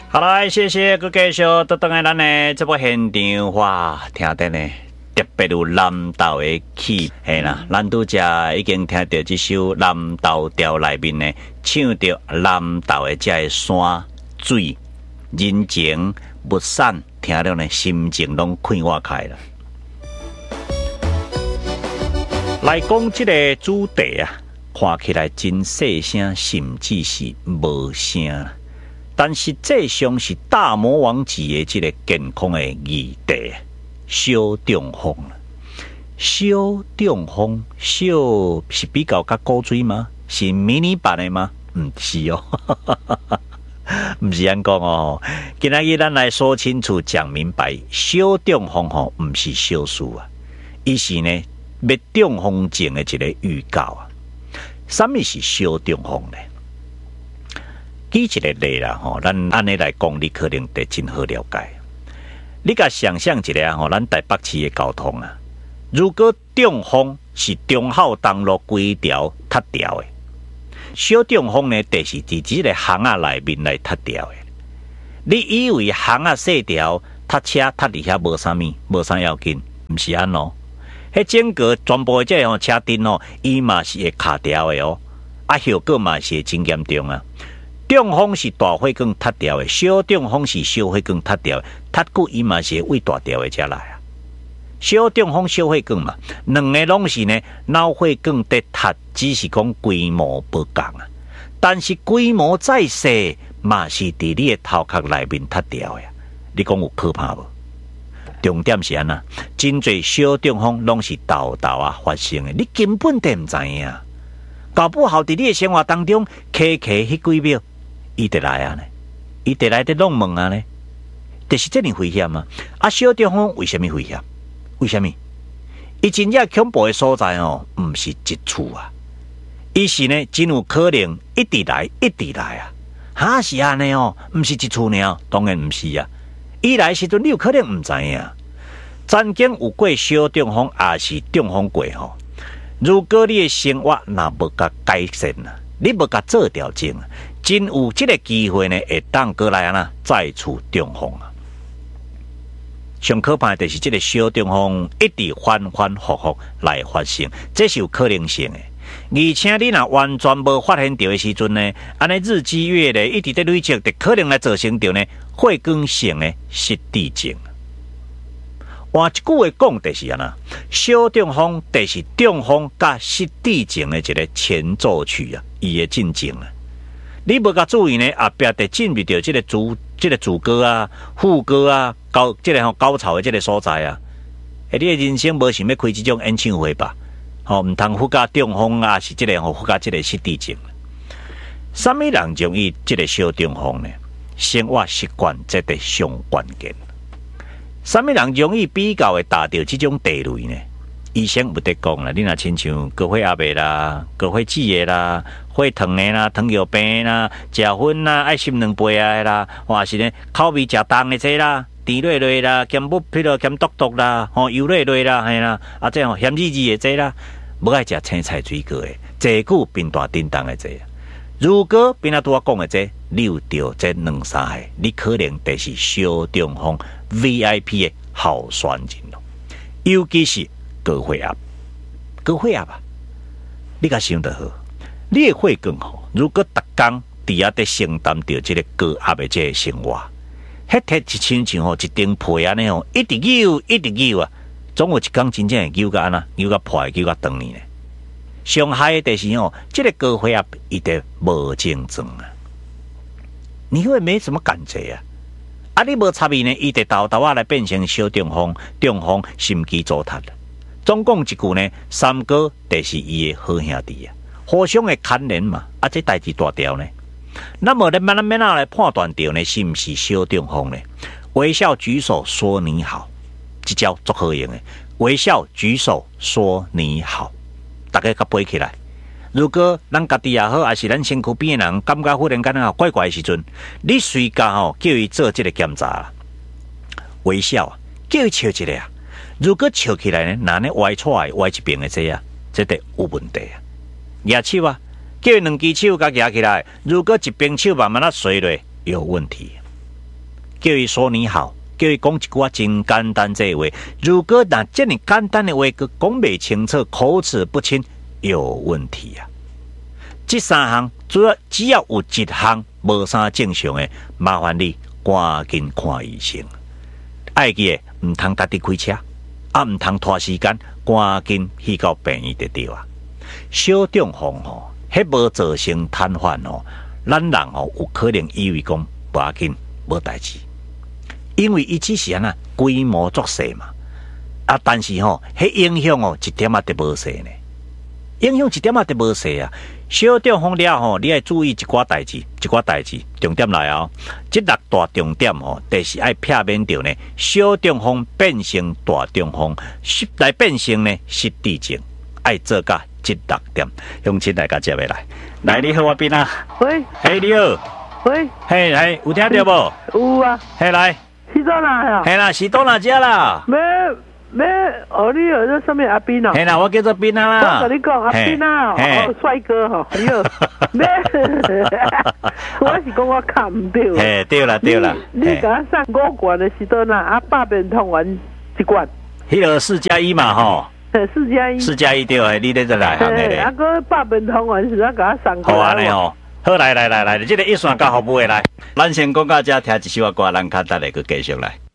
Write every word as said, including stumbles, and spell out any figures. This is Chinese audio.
好啦，谢谢各继续倒转来咱的这部现场，哇，听得呢特别有南投的气，嘿啦，咱拄则已经听到这首南投调内面呢，唱着南投的这个山水人情物产，听了呢心情拢快活开了。来讲这个主题啊，看起来真细声，甚至是无声。但实际上是大魔王级的这个健康的议题，小中风。小中风，小是比较较古锥吗？是迷你版的吗？唔是哦，唔是安讲哦。今仔日咱来说清楚、讲明白，小中风吼唔是小事啊，伊是呢要中风症的一个预告啊。什么是小中风呢？举一个例啦，吼，咱安尼来讲，你可能得真好了解。你甲想象一下吼，咱台北市的交通啊，如果中风是忠孝东路规条塌掉的，小中风呢，就是伫即个巷仔内面来塌掉的。你以为巷仔细条，塌车塌伫遐无啥物，无啥要紧，毋是安咯？迄整个全部的这种车顶哦，伊嘛是会卡掉的哦，啊，效果嘛是会真严重啊。中风是大血管塌掉的，小中风是小血管塌掉的，塌骨伊嘛是胃大条的才来啊。小中风、小血管嘛，两个拢是呢脑血管在塌，只是讲规模不同啊。但是规模再细，嘛是伫你的头壳内面塌掉的。你讲有可怕无？重点是安那，真侪小中风拢是豆豆啊发生的，你根本就唔知影。搞不好伫你的生活当中，卡卡迄几秒。伊得来啊呢，伊得来得弄问啊呢，就是这么危险啊！啊，小中风为什么危险？为什么？伊真正恐怖的所在哦，唔是一处啊，伊是呢真有可能一直来，一直来啊！哈是安尼哦，唔是一处呢，当然唔是啊。伊来时阵你有可能唔知影，曾经有过小中风，也是中风过吼。如果你的生活若无甲改善啊，你无甲做调整啊。真有这个机会呢，会当过来啊，再次中风啊！上可怕的就是这个小中风一直反反复复来发生，这是有可能性的。而且你若完全无发现到的时阵呢，安尼日积月累，一直在累积，就可能来造成到呢血管性的失智症。换一句话讲，就是安那小中风，就是中风甲失智症的一个前奏曲啊，伊的进程啊。你无甲注意呢，后壁得进入到这个主、这个主歌啊、副歌啊、高这个吼高潮的这个所在啊。诶，你的人生无想要开这种演唱会吧？吼，唔通附加中风啊，是这个吼附加这个失智症。什么人容易这个小中风呢？生活习惯这个上关键。什么人容易比较会达到这种地雷呢？医生有得讲啦，你若亲像高血压的啦、高血脂的啦、血糖的啦、糖尿病的啦、食薰啦、爱心两杯的啦，或是呢口味食重的这啦、甜类类啦、兼不譬如兼毒毒啦、吼油类类啦，系啦，啊这吼咸滋滋的这啦，无爱食青菜水果的，坐久便大叮当的这。如果边仔拄我讲的这，你有着这两三个，你可能就是小中风 V I P 的候选人咯，尤其是。高血压，高血压吧，你甲想得好，你的血管吼，如果逐工伫遐在承担着这个高压的这个生活，迄摕一亲像吼一顶被安尼吼，一直扭一直扭啊，总有一天真正会扭到安那，扭到破，扭到断呢。上害的就是吼，这个高血压伊得无症状啊，你会没什么感觉啊。啊，你无插伊呢，伊得豆豆啊来变成小中风、中风、心肌阻塞。总讲一句呢，三哥就是伊的好兄弟啊，互相的牵连嘛，啊，这代志大条呢。那么咱咱免哪来判断掉呢？是毋是小中风呢？微笑举手说你好，这招足好用的。微笑举手说你好，大家甲背起来。如果咱家己也好，还是咱身躯边的人感觉忽然间啊怪怪的时阵，你随家吼叫伊做这个检查，微笑啊，叫伊笑一下啊。如果笑起来呢，那呢歪出来歪一边的这啊，这得有问题啊。举手啊，叫两只手甲举起来，如果一边手慢慢啊垂落，有问题。 叫伊说你好，叫伊讲一句真简单这话。如果那这么简单的话，佮讲袂清楚，口齿不清，有问题啊。这三项主要只要有一项无啥正常的，麻烦你赶紧看医生。爱记的，唔通家己开车，啊唔通拖时间，赶紧去到病院就对啊。小中风吼，迄无造成瘫痪吼，咱人吼有可能以为讲无要紧，无代志，因为伊只是安那规模作势嘛。啊，但是吼，迄影响哦一点仔都无细呢，影响一点仔都无细啊。小中风了吼，你要注意一寡代志，一寡代志，重点来哦。这六大重点吼，就是爱避免掉呢，小中风变成大中风，来变成呢失智症，爱做甲这六点。乡亲大家接下来，来你好，我边啊。 喂。 嘿，你好。 喂。 嘿，嘿，有听到无？ 有啊。 嘿，来。 是到哪呀？ 嘿啦，是到哪家啦？ 没。咩？哦，你有在上面阿斌啊？ 嘿啦，我叫做斌啊啦。 我跟你讲，阿斌啊，哦，帅哥吼，你好。咩？我是讲我看唔到。 嘿，对啦对啦。 你你甲我上五罐的是到哪？啊，百遍通完一罐。 迄个四加一嘛吼。 嘿，四加一。 四加一对，你咧在来行的咧。 啊，个百遍通完是啊，甲我上过。 好安尼吼。好来来来来，这个一线到服务的来，咱先讲到这，听一首歌，咱较等下去继续来。